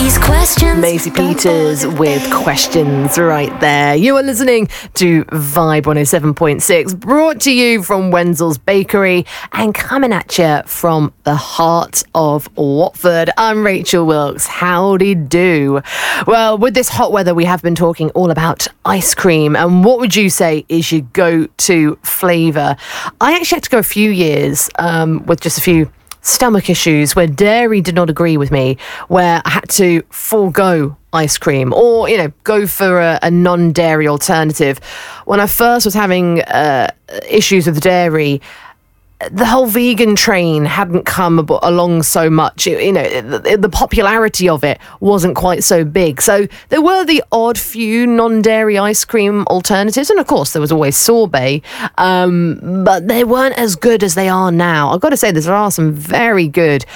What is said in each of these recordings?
these questions. Maisie Peters with Questions right there. You are listening to Vibe 107.6, brought to you from Wenzel's Bakery and coming at you from the heart of Watford. I'm Rachel Wilkes. Howdy do. Well, with this hot weather, we have been talking all about ice cream. And what would you say is your go-to flavour? I actually had to go a few years with just a few stomach issues where dairy did not agree with me, where I had to forego ice cream or, go for a non-dairy alternative. When I first was having issues with dairy, the whole vegan train hadn't come along so much. The popularity of it wasn't quite so big. So there were the odd few non-dairy ice cream alternatives. And of course, there was always sorbet. But they weren't as good as they are now. I've got to say, there are some very good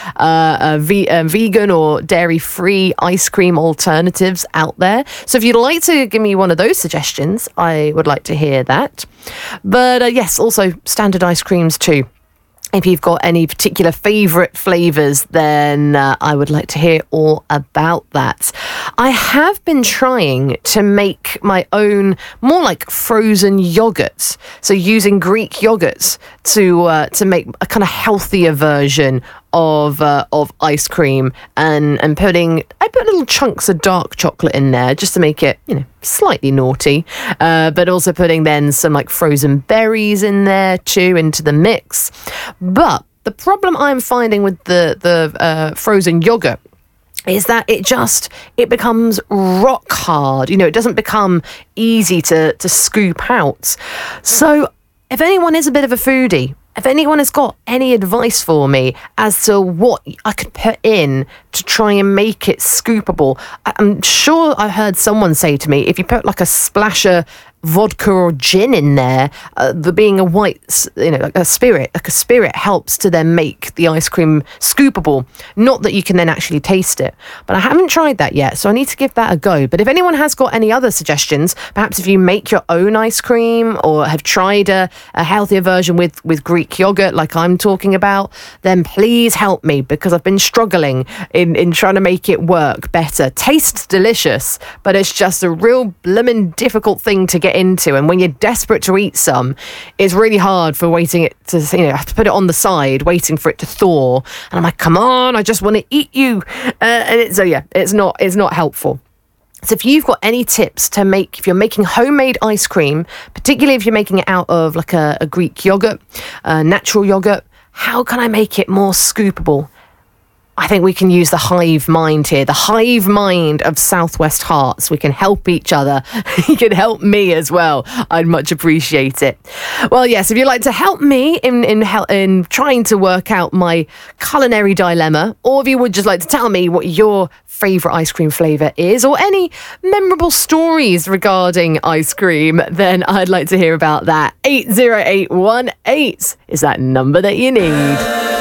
vegan or dairy-free ice cream alternatives out there. So if you'd like to give me one of those suggestions, I would like to hear that. But yes, also standard ice creams too. If you've got any particular favourite flavours, then I would like to hear all about that. I have been trying to make my own, more like frozen yoghurts. So using Greek yoghurts to make a kind of healthier version of ice cream and I put little chunks of dark chocolate in there just to make it, slightly naughty, but also putting then some like frozen berries in there too into the mix. But the problem I'm finding with the frozen yogurt is that it becomes rock hard. It doesn't become easy to scoop out. So if anyone is a bit of a foodie, if anyone has got any advice for me as to what I could put in to try and make it scoopable, I'm sure I heard someone say to me, if you put like a splash of vodka or gin in there, being a white, like a spirit helps to then make the ice cream scoopable. Not that you can then actually taste it, but I haven't tried that yet, so I need to give that a go. But if anyone has got any other suggestions, perhaps if you make your own ice cream or have tried a healthier version with Greek yogurt like I'm talking about, then please help me, because I've been struggling in trying to make it work better. Tastes delicious, but it's just a real blimmin' difficult thing to get into, and when you're desperate to eat some, it's really hard for waiting it to, have to put it on the side, waiting for it to thaw, and I'm like, come on, I just want to eat you, it's not helpful. So if you've got any tips to make, if you're making homemade ice cream, particularly if you're making it out of like a Greek yogurt, natural yogurt, how can I make it more scoopable? I think we can use the hive mind here, the hive mind of Southwest Hearts. We can help each other. You can help me as well. I'd much appreciate it. Well, yes, if you'd like to help me in trying to work out my culinary dilemma, or if you would just like to tell me what your favourite ice cream flavour is, or any memorable stories regarding ice cream, then I'd like to hear about that. 80818 is that number that you need.